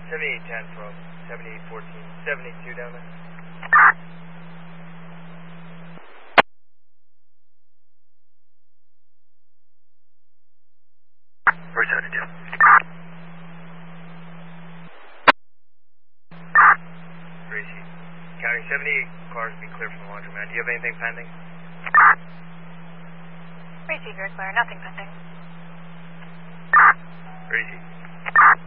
7810 from 7814, 72 down there. Where's 72? Gracie. County 78 cars be clear from the laundromat. Do you have anything pending? Receive, you're clear. Nothing pending. Gracie.